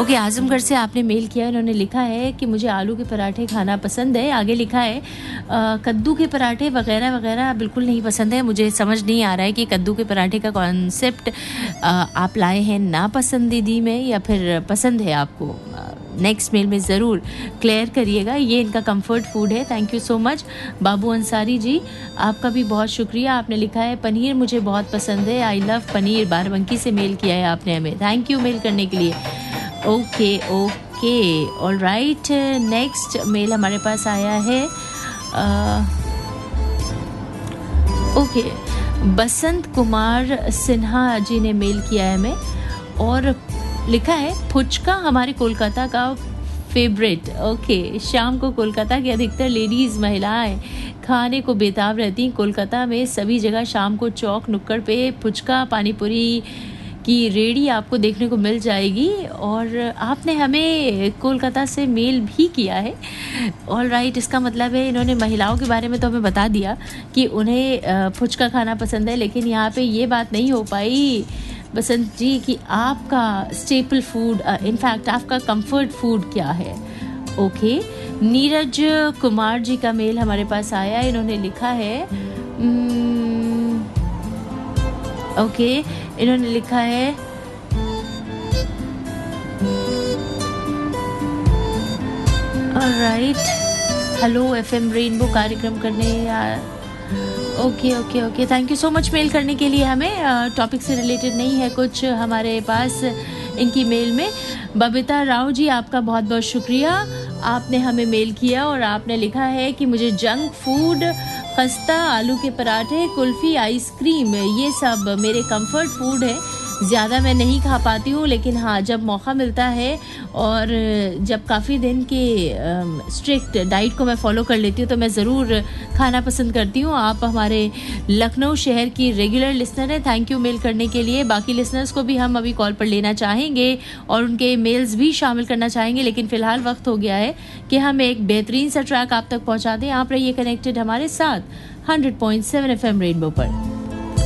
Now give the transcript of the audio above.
Okay, Azamgarh से आपने mail किया, उन्होंने लिखा है कि मुझे आलू के पराठे खाना पसंद है। आगे लिखा है कद्दू के पराठे वगैरह वगैरह बिल्कुल नहीं पसंद है। मुझे समझ नहीं आ रहा है कि कद्दू के पराठे का कॉन्सेप्ट आप लाए हैं नापसंदीदी में या फिर पसंद है आपको। नेक्स्ट मेल में ज़रूर क्लियर करिएगा। ये इनका कंफर्ट फूड है। थैंक यू सो मच बाबू अंसारी जी, आपका भी बहुत शुक्रिया। आपने लिखा है पनीर मुझे बहुत पसंद है, आई लव पनीर। बाराबंकी से मेल किया है आपने हमें, थैंक यू मेल करने के लिए। Okay okay, all right, next mail हमारे पास आया है। ओके, बसंत कुमार सिन्हा जी ने मेल किया है हमें और लिखा है फुचका हमारे कोलकाता का फेवरेट। ओके, शाम को कोलकाता की अधिकतर लेडीज़ महिलाएं खाने को बेताब रहती। कोलकाता में सभी जगह शाम को चौक नुक्कड़ पे फुचका पानीपुरी की रेडी आपको देखने को मिल जाएगी। और आपने हमें कोलकाता से मेल भी किया है। ऑल राइट, इसका मतलब है इन्होंने महिलाओं के बारे में तो हमें बता दिया कि उन्हें फुचका खाना पसंद है, लेकिन यहाँ पे ये बात नहीं हो पाई बसंत जी कि आपका स्टेपल फूड, इनफैक्ट आपका कंफर्ट फूड क्या है। ओके, नीरज कुमार जी का मेल हमारे पास आया, इन्होंने लिखा है ओके, इन्होंने लिखा है ऑलराइट, हेलो एफएम रेनबो कार्यक्रम करने यार। Okay okay okay, thank you so much mail करने के लिए हमें। टॉपिक से रिलेटेड नहीं है कुछ हमारे पास इनकी मेल में। बबीता राव जी, आपका बहुत बहुत शुक्रिया, आपने हमें मेल किया और आपने लिखा है कि मुझे जंक फूड, खस्ता, आलू के पराठे, कुल्फ़ी, आइसक्रीम, ये सब मेरे कंफर्ट फूड है। ज़्यादा मैं नहीं खा पाती हूँ, लेकिन हाँ जब मौका मिलता है और जब काफ़ी दिन के स्ट्रिक्ट डाइट को मैं फॉलो कर लेती हूँ तो मैं ज़रूर खाना पसंद करती हूँ। आप हमारे लखनऊ शहर की रेगुलर लिसनर हैं, थैंक यू मेल करने के लिए। बाकी लिसनर्स को भी हम अभी कॉल पर लेना चाहेंगे और उनके मेल्स भी शामिल करना चाहेंगे, लेकिन फ़िलहाल वक्त हो गया है कि हम एक बेहतरीन सा ट्रैक आप तक पहुँचा दें। आप रहिए कनेक्टेड हमारे साथ 100.7 FM रेनबो पर।